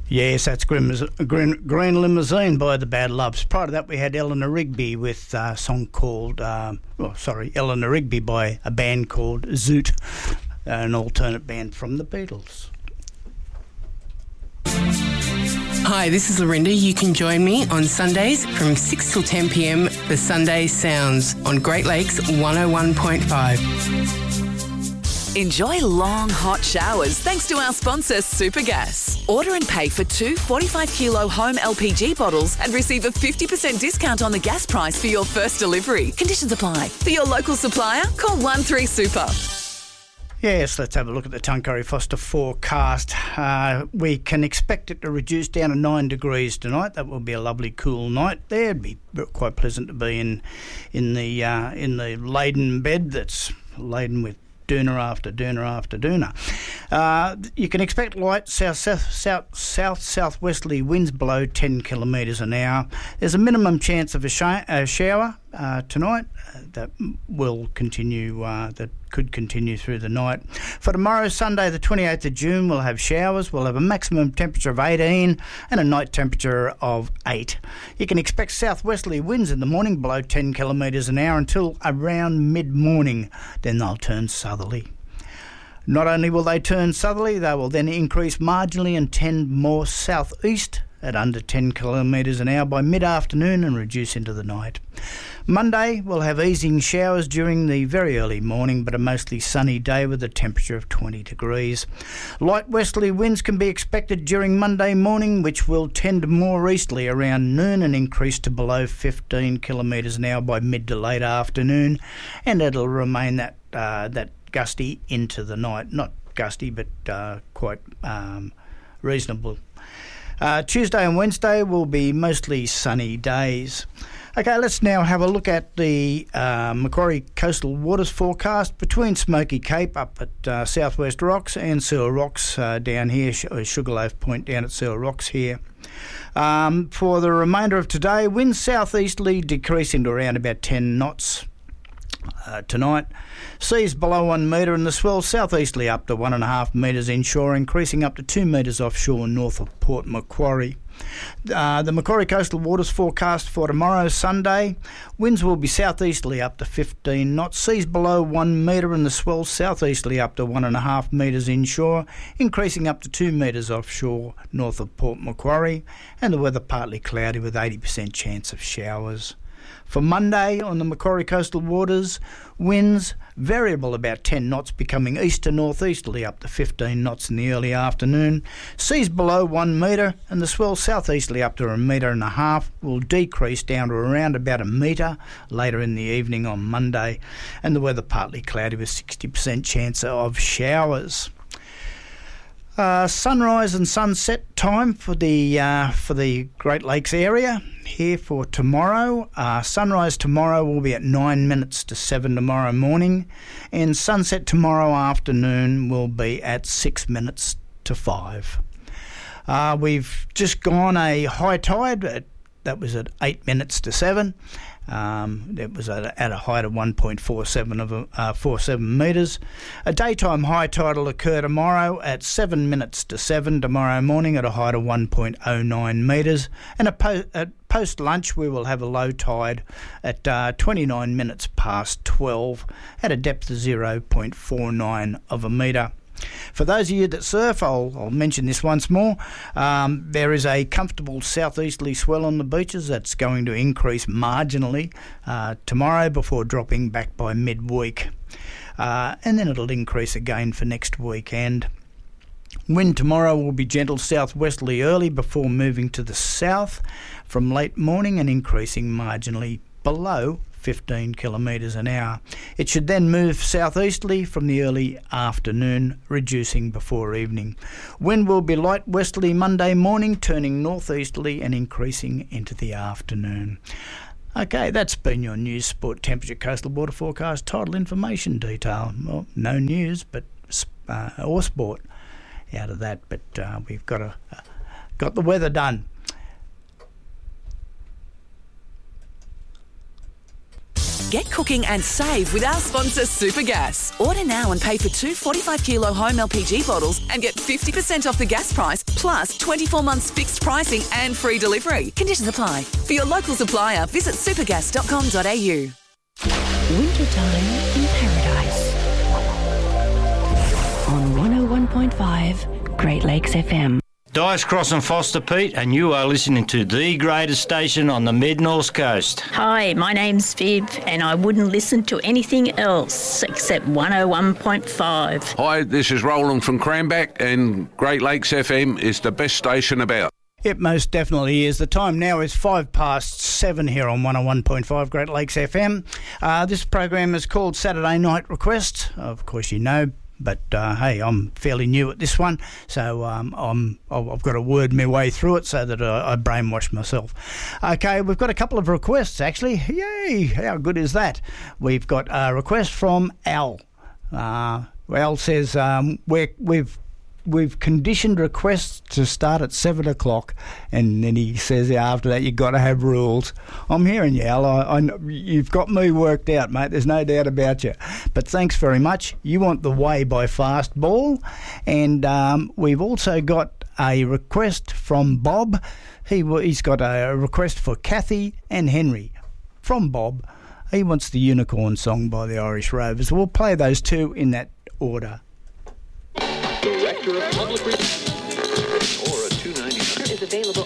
Yes, that's Green Limousine by the Bad Loves. Prior to that, we had Eleanor Rigby with a song called, Eleanor Rigby by a band called Zoot, an alternate band from the Beatles. Hi, this is Lorinda. You can join me on Sundays from 6 till 10 p.m. for Sunday Sounds on Great Lakes 101.5. Enjoy long, hot showers thanks to our sponsor, Supergas. Order and pay for 2 45-kilo home LPG bottles and receive a 50% discount on the gas price for your first delivery. Conditions apply. For your local supplier, call 13-SUPER. Yes, let's have a look at the Tuncurry Foster forecast. We can expect it to reduce down to 9 degrees tonight. That will be a lovely cool night there. It'd be quite pleasant to be in the laden bed that's laden with doona after doona after doona. You can expect light southwesterly winds below 10 kilometres an hour. There's a minimum chance of a shower tonight that will continue. That could continue through the night. For tomorrow, Sunday, the 28th of June, we'll have showers. We'll have a maximum temperature of 18 and a night temperature of 8. You can expect southwesterly winds in the morning below 10 kilometres an hour until around mid-morning. Then they'll turn southerly. Not only will they turn southerly, they will then increase marginally and tend more southeast at under 10 kilometres an hour by mid-afternoon and reduce into the night. Monday, we'll have easing showers during the very early morning, but a mostly sunny day with a temperature of 20 degrees. Light westerly winds can be expected during Monday morning, which will tend more easterly around noon and increase to below 15 kilometres an hour by mid to late afternoon, and it'll remain that gusty into the night. Not gusty, but quite reasonable. Tuesday and Wednesday will be mostly sunny days. Okay, let's now have a look at the Macquarie Coastal Waters forecast between Smoky Cape up at Southwest Rocks and Seal Rocks down here, Sugarloaf Point down at Seal Rocks here. For the remainder of today, winds southeasterly decreasing to around about 10 knots. Tonight, seas below 1 metre and the swell southeasterly up to 1.5 metres inshore, increasing up to 2 metres offshore north of Port Macquarie. The Macquarie Coastal Waters forecast for tomorrow, Sunday, winds will be southeasterly up to 15 knots, seas below 1 metre and the swell southeasterly up to 1.5 metres inshore, increasing up to 2 metres offshore north of Port Macquarie, and the weather partly cloudy with 80% chance of showers. For Monday on the Macquarie Coastal Waters, winds variable about 10 knots, becoming east to northeasterly up to 15 knots in the early afternoon. Seas below 1 metre and the swell southeasterly up to 1.5 metres will decrease down to around about 1 metre later in the evening on Monday, and the weather partly cloudy with 60% chance of showers. Sunrise and sunset time for the Great Lakes area here for tomorrow. Sunrise tomorrow will be at 9 minutes to 7 tomorrow morning, and sunset tomorrow afternoon will be at 6 minutes to 5. We've just gone a high tide. That was at 8 minutes to 7. It was at a height of 1.47 metres. A daytime high tide will occur tomorrow at 7 minutes to 7 tomorrow morning at a height of 1.09 metres. And at post-lunch we will have a low tide at 29 minutes past 12 at a depth of 0.49 of a metre. For those of you that surf, I'll mention this once more. There is a comfortable southeasterly swell on the beaches that's going to increase marginally tomorrow before dropping back by midweek. And then it'll increase again for next weekend. Wind tomorrow will be gentle southwesterly early before moving to the south from late morning and increasing marginally below 15 kilometres an hour. It should then move southeasterly from the early afternoon, reducing before evening. Wind will be light westerly Monday morning, turning northeasterly and increasing into the afternoon. Okay, that's been your news, sport, temperature, coastal water forecast, tidal information detail. Well, no news, but or sport out of that. But we've got the weather done. Get cooking and save with our sponsor Supergas. Order now and pay for 2 45-kilo home LPG bottles and get 50% off the gas price, plus 24 months fixed pricing and free delivery. Conditions apply. For your local supplier, visit supergas.com.au. Wintertime in Paradise on 101.5 Great Lakes FM. Dice Cross and Foster Pete, and you are listening to the greatest station on the mid-north coast. Hi, my name's Viv, and I wouldn't listen to anything else except 101.5. Hi, this is Roland from Cranback, and Great Lakes FM is the best station about. It most definitely is. The time now is 7:05 here on 101.5 Great Lakes FM. This program is called Saturday Night Request. Of course, you know. But, hey, I'm fairly new at this one, so I've got to word my way through it so that I brainwash myself. Okay, we've got a couple of requests, actually. Yay! How good is that? We've got a request from Al. Al says, we've conditioned requests to start at 7 o'clock, and then he says after that you've got to have rules. I'm hearing you, Al. You've got me worked out, mate. There's no doubt about you. But thanks very much. You want the Way by Fastball, and we've also got a request from Bob. He's got a request for Kathy and Henry from Bob. He wants the Unicorn song by the Irish Rovers. We'll play those two in that order. Director of Public Relations or a 299 is available